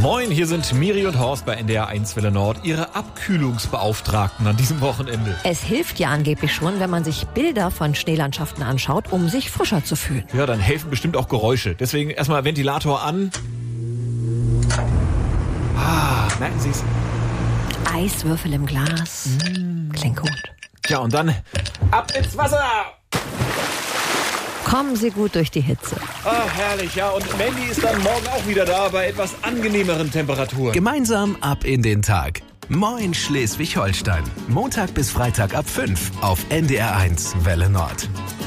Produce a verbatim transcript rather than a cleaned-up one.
Moin, hier sind Miri und Horst bei N D R eins Welle Nord, Ihre Abkühlungsbeauftragten an diesem Wochenende. Es hilft ja angeblich schon, wenn man sich Bilder von Schneelandschaften anschaut, um sich frischer zu fühlen. Ja, dann helfen bestimmt auch Geräusche. Deswegen erstmal Ventilator an. Ah, merken Sie es? Eiswürfel im Glas. Mm. Klingt gut. Ja, und dann ab ins Wasser! Kommen Sie gut durch die Hitze. Ah, herrlich, ja. Und Mandy ist dann morgen auch wieder da bei etwas angenehmeren Temperaturen. Gemeinsam ab in den Tag. Moin Schleswig-Holstein. Montag bis Freitag ab fünf auf N D R eins Welle Nord.